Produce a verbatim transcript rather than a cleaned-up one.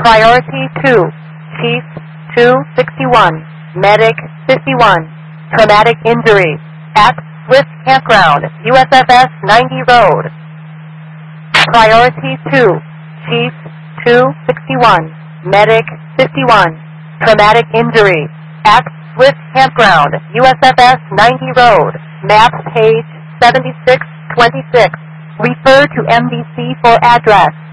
Priority two, Chief two sixty-one, Medic fifty-one, Traumatic Injury, at Swift Campground, U S F S ninety Road. Priority two, Chief two sixty-one, Medic fifty-one, Traumatic Injury, at Swift Campground, U S F S ninety Road, map page seventy-six twenty-six. Refer to M D C for address.